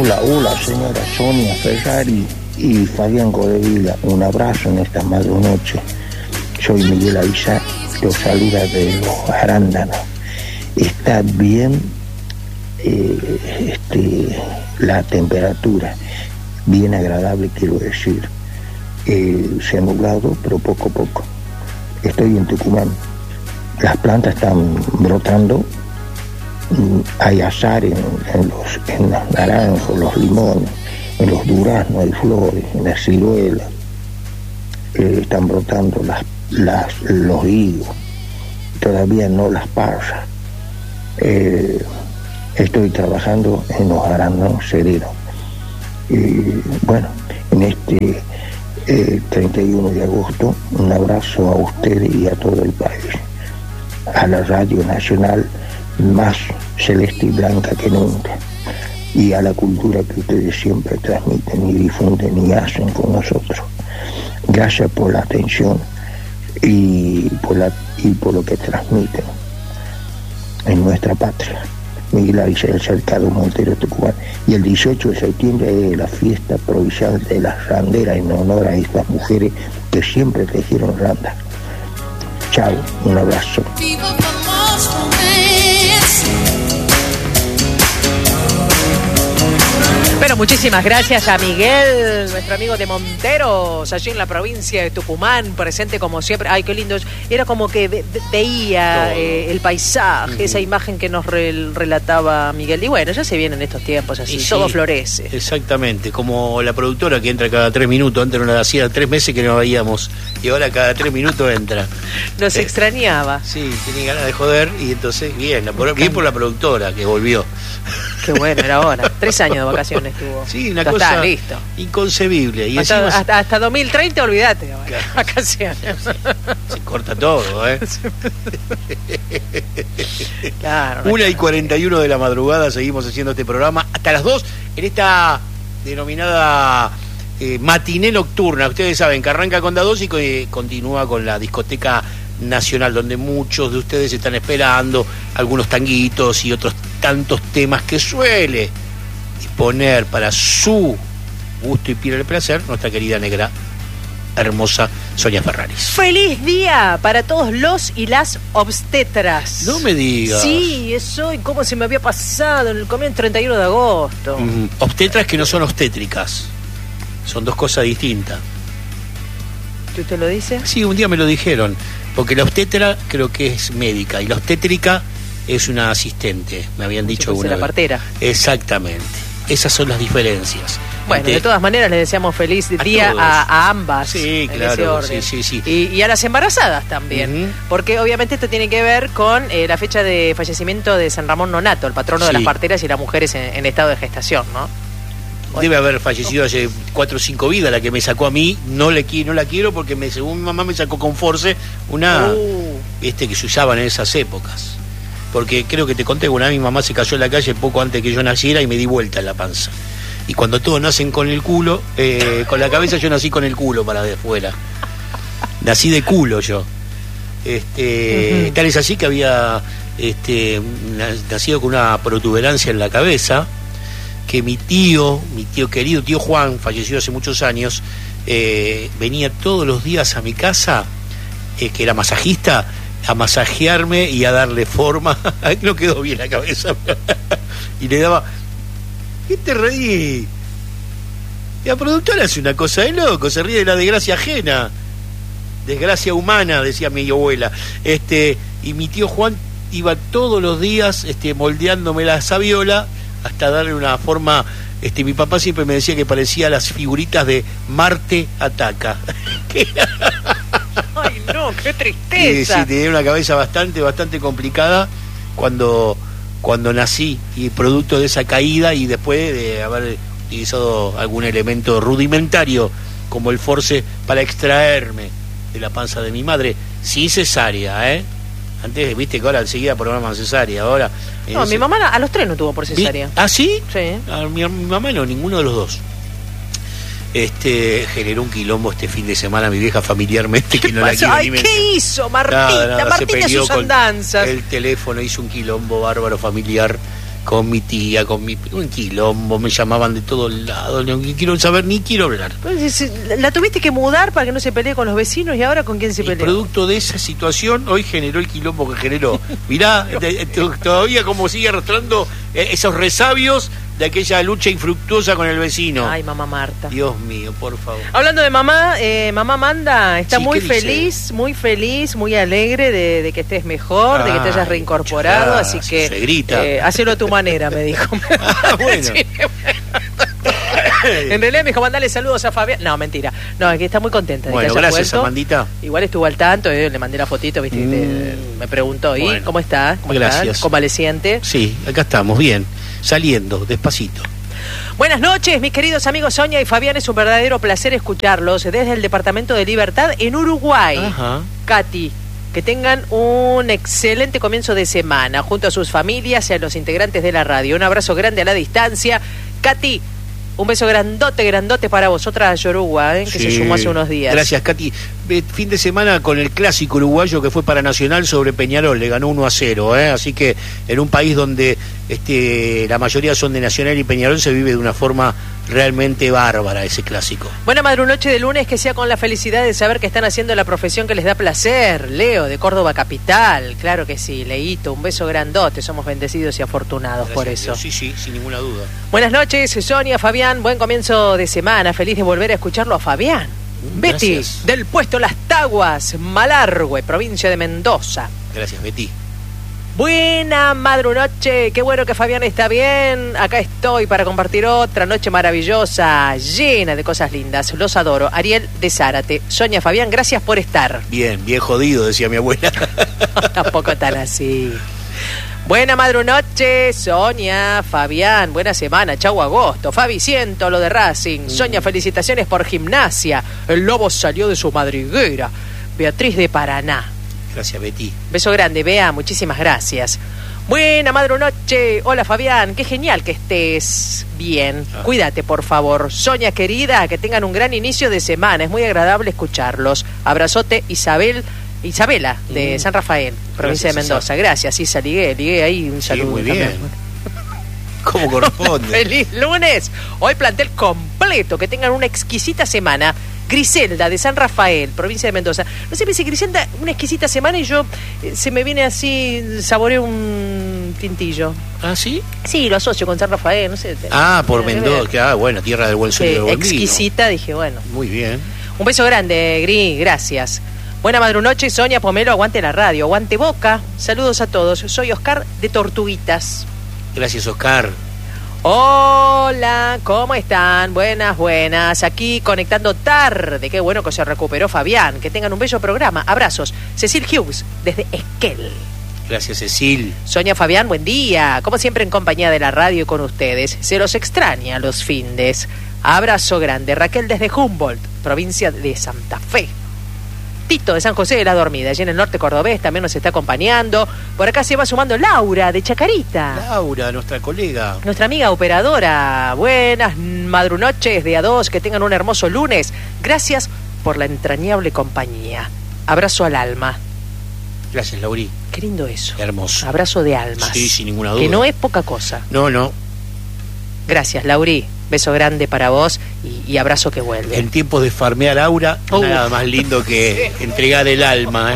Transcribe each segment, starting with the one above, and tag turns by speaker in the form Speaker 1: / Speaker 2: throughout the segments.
Speaker 1: Hola, señora Sonia Ferrari y Fabián Codevila. Un abrazo en esta madrunoche. Soy Miguel Avisar, los saluda de los Arándanos. Está bien la temperatura, bien agradable, quiero decir. Se ha nublado, pero poco a poco. Estoy en Tucumán. Las plantas están brotando. Hay azar en los naranjos, los limones, en los duraznos hay flores, en las ciruelas. Están brotando los higos, todavía no las pasas. Estoy trabajando en los arándanos serenos. Bueno, en este 31 de agosto, un abrazo a ustedes y a todo el país, a la Radio Nacional más celeste y blanca que nunca, y a la cultura que ustedes siempre transmiten y difunden y hacen con nosotros. Gracias por la atención y por lo que transmiten en nuestra patria. Miguel Avisar, el Cercado Montero, Tucumán. Y el 18 de septiembre es la fiesta provincial de las randeras en honor a estas mujeres que siempre tejieron randas. Chao, un abrazo.
Speaker 2: Bueno, muchísimas gracias a Miguel, nuestro amigo de Monteros, allí en la provincia de Tucumán, presente como siempre. Ay, qué lindo. Era como que veía el paisaje, esa imagen que nos relataba Miguel. Y bueno, ya se vienen estos tiempos así, y todo florece.
Speaker 3: Exactamente, como la productora que entra cada 3 minutos. Antes no la hacía 3 meses que no veíamos, y ahora cada 3 minutos entra.
Speaker 2: Nos extrañaba.
Speaker 3: Sí, tenía ganas de joder, y entonces bien por la productora que volvió.
Speaker 2: Qué bueno, era ahora. 3 años de vacaciones tuvo.
Speaker 3: Sí, una cosa
Speaker 2: está, listo.
Speaker 3: Inconcebible. Y
Speaker 2: hasta 2030, olvídate. Claro. Vacaciones.
Speaker 3: Se corta todo, ¿eh?
Speaker 2: Claro.
Speaker 3: 1:41 de la madrugada seguimos haciendo este programa hasta las 2 en esta denominada matiné nocturna. Ustedes saben que arranca con Da2 y continúa con la discoteca nacional, donde muchos de ustedes están esperando algunos tanguitos y otros tantos temas que suele disponer para su gusto y piel el placer nuestra querida negra hermosa Sonia Ferraris.
Speaker 2: ¡Feliz día para todos los y las obstetras!
Speaker 3: No me digas.
Speaker 2: Sí, es hoy, ¿cómo se me había pasado? En el comienzo 31 de agosto.
Speaker 3: Obstetras que no son obstétricas, son dos cosas distintas.
Speaker 2: ¿Tú te lo dices?
Speaker 3: Sí, un día me lo dijeron, porque la obstetra creo que es médica y la obstétrica es una asistente, me habían dicho una vez.
Speaker 2: La partera.
Speaker 3: Exactamente, esas son las diferencias.
Speaker 2: Bueno, de todas maneras les deseamos feliz día a ambas.
Speaker 3: Sí, claro, sí.
Speaker 2: Y a las embarazadas también, porque obviamente esto tiene que ver con la fecha de fallecimiento de San Ramón Nonato, el patrono de las parteras y las mujeres en estado de gestación, ¿no?
Speaker 3: Debe haber fallecido hace 4 o 5 vidas, la que me sacó a mí. No la quiero porque según mi mamá me sacó con force una que se usaban en esas épocas. Porque creo que te conté, una vez mi mamá se cayó en la calle poco antes que yo naciera y me di vuelta en la panza. Y cuando todos nacen con el culo, con la cabeza, yo nací con el culo para de afuera. Nací de culo yo. Tal es así que había nacido con una protuberancia en la cabeza, que mi tío querido, tío Juan, falleció hace muchos años, venía todos los días a mi casa, que era masajista, a masajearme y a darle forma. No quedó bien la cabeza. Y le daba... ¿Qué te reí? La productora hace una cosa de loco, se ríe de la desgracia ajena. Desgracia humana, decía mi abuela. Y mi tío Juan iba todos los días moldeándome la sabiola hasta darle una forma. Mi papá siempre me decía que parecía las figuritas de Marte Ataca.
Speaker 2: Ay, no, qué tristeza.
Speaker 3: Sí, tenía una cabeza bastante complicada cuando nací, y producto de esa caída y después de haber utilizado algún elemento rudimentario como el force para extraerme de la panza de mi madre, sin cesárea, Antes, viste que ahora enseguida programan cesárea, ahora...
Speaker 2: No, mi mamá a los 3 no tuvo por cesárea.
Speaker 3: ¿Ah, sí?
Speaker 2: Sí.
Speaker 3: A mi mamá no, ninguno de los dos. Generó un quilombo este fin de semana mi vieja familiarmente, que no la quiero ni mencionar.
Speaker 2: ¿Qué hizo Martita? Martita y sus andanzas.
Speaker 3: El teléfono hizo un quilombo bárbaro familiar con mi tía, un quilombo, me llamaban de todos lados, no quiero saber ni quiero hablar.
Speaker 2: La tuviste que mudar para que no se pelee con los vecinos y ahora con quién se pelea.
Speaker 3: Producto de esa situación hoy generó el quilombo que generó. Mirá, todavía como sigue arrastrando esos resabios de aquella lucha infructuosa con el vecino.
Speaker 2: Ay, mamá Marta.
Speaker 3: Dios mío, por favor.
Speaker 2: Hablando de mamá, mamá Manda está
Speaker 3: Sí,
Speaker 2: muy
Speaker 3: ¿qué dice?
Speaker 2: feliz, muy alegre de que estés mejor, de que te hayas reincorporado,
Speaker 3: muchas
Speaker 2: así
Speaker 3: gracias,
Speaker 2: que
Speaker 3: suegrita.
Speaker 2: hacelo a tu manera, me dijo.
Speaker 3: Bueno.
Speaker 2: Sí. En realidad me dijo, mandale saludos a Fabián. No, mentira. No, es que está muy contenta de
Speaker 3: Bueno,
Speaker 2: que haya
Speaker 3: gracias,
Speaker 2: vuelto.
Speaker 3: Amandita.
Speaker 2: Igual estuvo al tanto, le mandé la fotito, viste, me preguntó, ¿y
Speaker 3: Bueno.
Speaker 2: cómo está? ¿Cómo
Speaker 3: Gracias.
Speaker 2: está? ¿Convaleciente?
Speaker 3: Sí, acá estamos, bien, saliendo, despacito.
Speaker 2: Buenas noches, mis queridos amigos Sonia y Fabián. Es un verdadero placer escucharlos desde el Departamento de Libertad en Uruguay.
Speaker 3: Ajá.
Speaker 2: Katy, que tengan un excelente comienzo de semana junto a sus familias y a los integrantes de la radio. Un abrazo grande a la distancia. Katy, un beso grandote para vosotras, Yoruba, que se sumó hace unos días.
Speaker 3: Gracias, Katy. Fin de semana con el clásico uruguayo que fue para Nacional sobre Peñarol, le ganó 1-0, así que en un país donde la mayoría son de Nacional y Peñarol se vive de una forma realmente bárbara ese clásico.
Speaker 2: Buena madrunoche de lunes, que sea con la felicidad de saber que están haciendo la profesión que les da placer. Leo, de Córdoba Capital, claro que sí. Leito, un beso grandote, somos bendecidos y afortunados.
Speaker 3: Gracias
Speaker 2: por
Speaker 3: a
Speaker 2: eso.
Speaker 3: Dios. Sí, sin ninguna duda.
Speaker 2: Buenas noches, Sonia, Fabián, buen comienzo de semana, feliz de volver a escucharlo a Fabián. Betty,
Speaker 3: Gracias.
Speaker 2: del puesto Las Taguas, Malargüe, provincia de Mendoza.
Speaker 3: Gracias, Betty.
Speaker 2: Buena madrunoche, qué bueno que Fabián está bien. Acá estoy para compartir otra noche maravillosa, llena de cosas lindas. Los adoro. Ariel de Zárate. Sonia, Fabián, gracias por estar.
Speaker 3: Bien jodido, decía mi abuela.
Speaker 2: Tampoco tan así. Buena madrunoche, Sonia, Fabián, buena semana, chau agosto. Fabi, siento lo de Racing. Sonia, felicitaciones por Gimnasia. El Lobo salió de su madriguera. Beatriz de Paraná.
Speaker 3: Gracias, Betty.
Speaker 2: Beso grande, Bea, muchísimas gracias. Buena madrunoche, hola Fabián, qué genial que estés bien. Cuídate, por favor. Sonia querida, que tengan un gran inicio de semana, es muy agradable escucharlos. Abrazote, Isabela, de San Rafael, provincia de Mendoza. Gracias, Isa, ligué ahí un saludo.
Speaker 3: Muy bien.
Speaker 2: También.
Speaker 3: ¿Cómo corresponde?
Speaker 2: ¡Feliz lunes! Hoy plantel completo, que tengan una exquisita semana. Griselda, de San Rafael, provincia de Mendoza. No sé, me dice Griselda, una exquisita semana y yo se me viene así, saboreo un tintillo.
Speaker 3: ¿Ah, sí?
Speaker 2: Sí, lo asocio con San Rafael, no sé.
Speaker 3: Por Mendoza, bueno, tierra del buen sueño, del buen vino.
Speaker 2: Exquisita, dije, bueno.
Speaker 3: Muy bien.
Speaker 2: Un beso grande, Gris, gracias. Buena madrunoche, Sonia, Pomelo, aguante la radio, aguante Boca. Saludos a todos, soy Oscar de Tortuguitas.
Speaker 3: Gracias, Oscar.
Speaker 2: Hola, ¿cómo están? Buenas. Aquí conectando tarde. Qué bueno que se recuperó Fabián. Que tengan un bello programa. Abrazos. Cecil Hughes, desde Esquel.
Speaker 3: Gracias, Cecil.
Speaker 2: Sonia, Fabián, buen día. Como siempre en compañía de la radio y con ustedes. Se los extraña los findes. Abrazo grande. Raquel desde Humboldt, provincia de Santa Fe. Tito de San José de la Dormida, allí en el norte cordobés, también nos está acompañando. Por acá se va sumando Laura de Chacarita.
Speaker 3: Laura, nuestra colega.
Speaker 2: Nuestra amiga operadora. Buenas madrunoches de A2, que tengan un hermoso lunes. Gracias por la entrañable compañía. Abrazo al alma.
Speaker 3: Gracias, Lauri.
Speaker 2: Qué lindo eso.
Speaker 3: Qué hermoso.
Speaker 2: Abrazo de almas.
Speaker 3: Sí, sin ninguna duda.
Speaker 2: Que no es poca cosa.
Speaker 3: No.
Speaker 2: Gracias, Lauri. Beso grande para vos y abrazo que vuelve.
Speaker 3: En tiempos de farmear aura, nada más lindo que entregar el alma,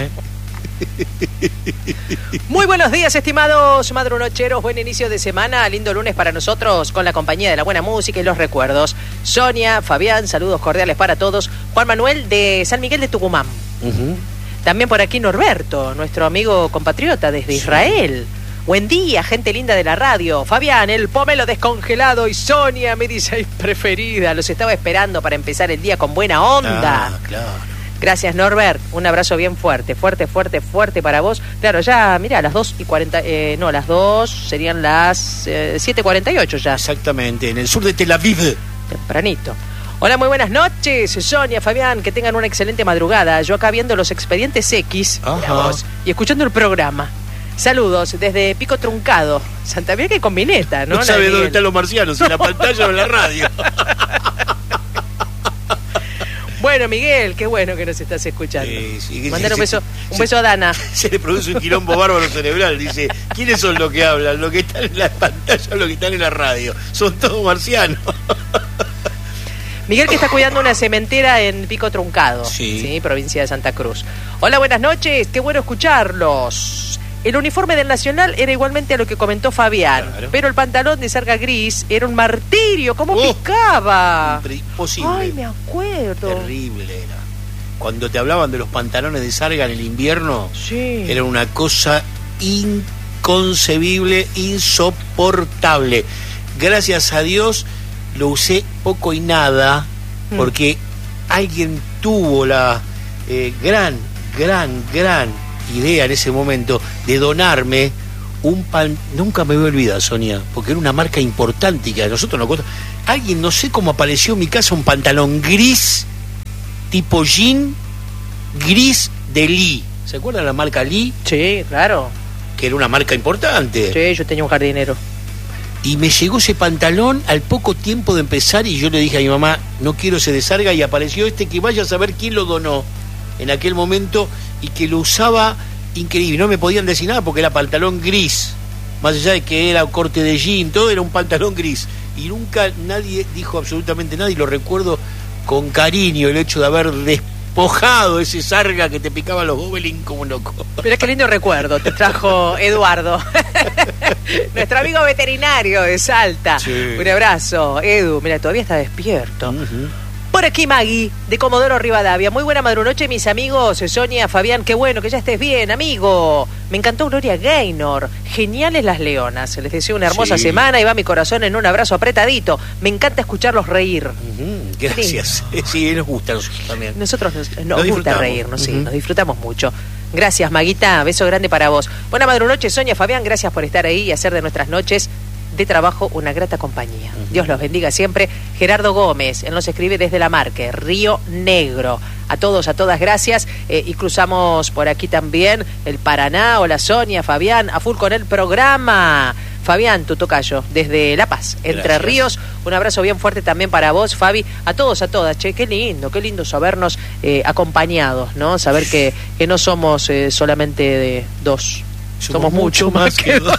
Speaker 2: Muy buenos días, estimados madrunocheros. Buen inicio de semana, lindo lunes para nosotros, con la compañía de la buena música y los recuerdos. Sonia, Fabián, saludos cordiales para todos. Juan Manuel de San Miguel de Tucumán. También por aquí Norberto, nuestro amigo compatriota desde Israel. Buen día, gente linda de la radio. Fabián, el pomelo descongelado, y Sonia, mi DJ preferida. Los estaba esperando para empezar el día con buena onda.
Speaker 3: Claro.
Speaker 2: Gracias, Norbert. Un abrazo bien fuerte para vos. Claro, ya, mira, las 2:40, las 2 serían las 7:48 ya.
Speaker 3: Exactamente, en el sur de Tel Aviv.
Speaker 2: Tempranito. Hola, muy buenas noches, Sonia, Fabián, que tengan una excelente madrugada. Yo acá viendo los Expedientes X, mira vos, y escuchando el programa. Saludos desde Pico Truncado, Santa Fe, que combineta, ¿no?
Speaker 3: No sabe dónde están los marcianos, en la pantalla o en la radio.
Speaker 2: Bueno, Miguel, qué bueno que nos estás escuchando.
Speaker 3: Sí,
Speaker 2: Mandar un beso a Dana.
Speaker 3: Se le produce un quilombo bárbaro cerebral. Dice, ¿quiénes son los que hablan? ¿Los que están en la pantalla o los que están en la radio? Son todos marcianos.
Speaker 2: Miguel, que está cuidando una cementera en Pico Truncado, sí, provincia de Santa Cruz. Hola, buenas noches, qué bueno escucharlos. El uniforme del Nacional era igualmente a lo que comentó Fabián, claro, pero el pantalón de sarga gris era un martirio, ¿cómo picaba?
Speaker 3: Imposible.
Speaker 2: Ay, me acuerdo.
Speaker 3: Terrible era. Cuando te hablaban de los pantalones de sarga en el invierno,
Speaker 2: sí,
Speaker 3: era una cosa inconcebible, insoportable. Gracias a Dios lo usé poco y nada, porque alguien tuvo la gran idea en ese momento de donarme un nunca me voy a olvidar, Sonia, porque era una marca importante y que a nosotros nos costó. Alguien, no sé cómo apareció en mi casa un pantalón gris, tipo jean, gris de Lee. ¿Se acuerdan de la marca Lee?
Speaker 2: Sí, claro.
Speaker 3: Que era una marca importante.
Speaker 2: Sí, yo tenía un jardinero.
Speaker 3: Y me llegó ese pantalón al poco tiempo de empezar y yo le dije a mi mamá, no quiero ese de sarga, y apareció que vaya a saber quién lo donó en aquel momento y que lo usaba increíble. No me podían decir nada porque era pantalón gris, más allá de que era corte de jean, todo era un pantalón gris. Y nunca nadie dijo absolutamente nada, y lo recuerdo con cariño, el hecho de haber despojado ese sarga que te picaba los gobelins como loco.
Speaker 2: Pero qué lindo recuerdo te trajo Eduardo, nuestro amigo veterinario de Salta.
Speaker 3: Sí.
Speaker 2: Un abrazo, Edu. Mira, todavía está despierto. Por aquí Maggie, de Comodoro Rivadavia. Muy buena madrunoche, mis amigos. Sonia, Fabián, qué bueno que ya estés bien, amigo. Me encantó Gloria Gaynor. Geniales las leonas. Les deseo una hermosa semana y va mi corazón en un abrazo apretadito. Me encanta escucharlos reír.
Speaker 3: Gracias. Sí, nos gusta a nosotros también.
Speaker 2: Nosotros nos gusta reírnos, sí, nos disfrutamos mucho. Gracias, Maguita. Beso grande para vos. Buena madrunoche, Sonia, Fabián. Gracias por estar ahí y hacer de nuestras noches de trabajo una grata compañía. Dios los bendiga siempre. Gerardo Gómez, él nos escribe desde La Marque, Río Negro. A todos, a todas, gracias. Y cruzamos por aquí también el Paraná. Hola, Sonia, Fabián, a full con el programa. Fabián, tu tocayo, desde La Paz, Entre Ríos. Un abrazo bien fuerte también para vos, Fabi. A todos, a todas. Che, qué lindo sabernos acompañados, ¿no? Saber que no somos solamente de dos. Somos mucho más que dos.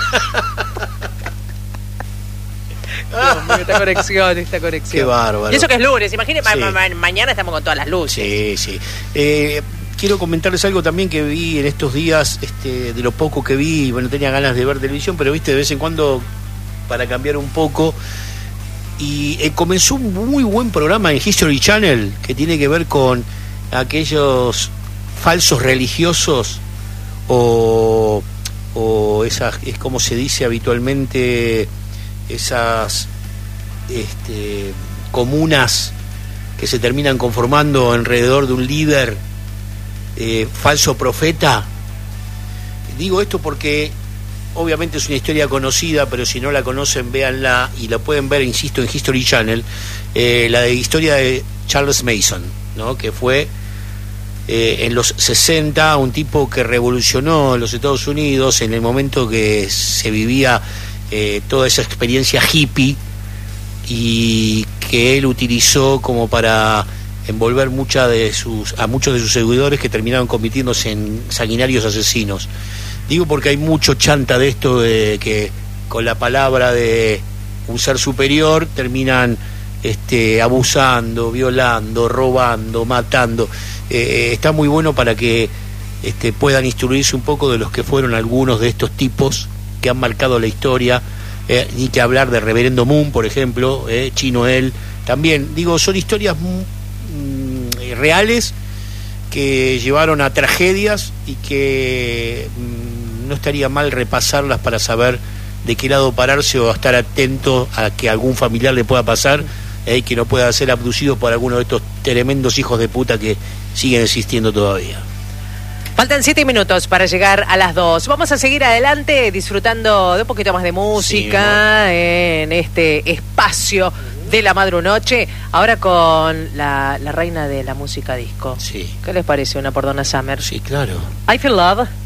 Speaker 2: Esta conexión.
Speaker 3: Qué bárbaro.
Speaker 2: Y eso que es lunes, imagínate, mañana estamos con todas las luces.
Speaker 3: Sí. Quiero comentarles algo también que vi en estos días, de lo poco que vi. Bueno, tenía ganas de ver televisión, pero viste, de vez en cuando, para cambiar un poco. Y comenzó un muy buen programa en History Channel que tiene que ver con aquellos falsos religiosos o esas, es como se dice habitualmente, esas comunas que se terminan conformando alrededor de un líder falso profeta. Digo esto porque obviamente es una historia conocida, pero si no la conocen, véanla, y la pueden ver, insisto, en History Channel, la historia de Charles Mason, ¿no? Que fue en los 60 un tipo que revolucionó los Estados Unidos en el momento que se vivía toda esa experiencia hippie, y que él utilizó como para envolver a muchos de sus seguidores, que terminaron convirtiéndose en sanguinarios asesinos. Digo porque hay mucho chanta de esto, de que con la palabra de un ser superior terminan abusando, violando, robando, matando. Está muy bueno para que puedan instruirse un poco de los que fueron algunos de estos tipos que han marcado la historia. Ni que hablar de Reverendo Moon, por ejemplo, Chino él también. Digo, son historias reales que llevaron a tragedias y que no estaría mal repasarlas para saber de qué lado pararse, o estar atento a que algún familiar le pueda pasar, que no pueda ser abducido por alguno de estos tremendos hijos de puta que siguen existiendo todavía.
Speaker 2: Faltan 7 minutos para llegar a las 2. Vamos a seguir adelante disfrutando de un poquito más de música en este espacio de la madrunoche. Ahora con la reina de la música disco.
Speaker 3: Sí.
Speaker 2: ¿Qué les parece una por Donna Summer?
Speaker 3: Sí, claro.
Speaker 2: I Feel Love.